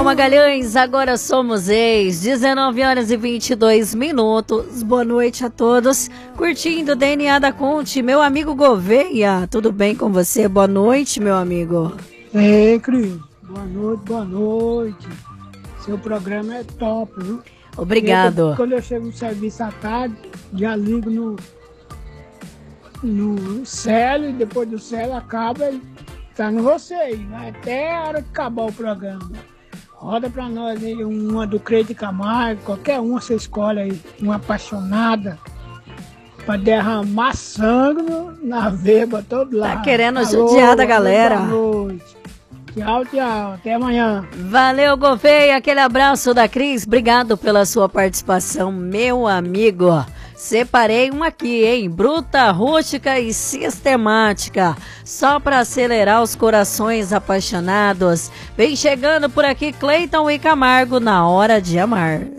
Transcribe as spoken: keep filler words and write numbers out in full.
Magalhães, agora somos ex, dezenove horas e vinte e dois minutos. Boa noite a todos, curtindo o D N A da Conte, meu amigo Gouveia, tudo bem com você? Boa noite, meu amigo. Ei, Cris, boa noite, boa noite. Seu programa é top, viu? Obrigado. Eu, quando eu chego no serviço à tarde, já ligo no, no Célio, e depois do Célio acaba, ele tá no você aí, né? Até a hora de acabar o programa. Roda pra nós aí uma do Creide Camargo, qualquer uma você escolhe aí, uma apaixonada, pra derramar sangue no, na verba todo lado. Tá querendo Alô, judiar da galera. Boa noite. Tchau, tchau. Até amanhã. Valeu, Gouveia. Aquele abraço da Cris. Obrigado pela sua participação, meu amigo. Separei uma aqui, hein? Bruta, rústica e sistemática. Só para acelerar os corações apaixonados. Vem chegando por aqui Cleiton e Camargo na Hora de Amar.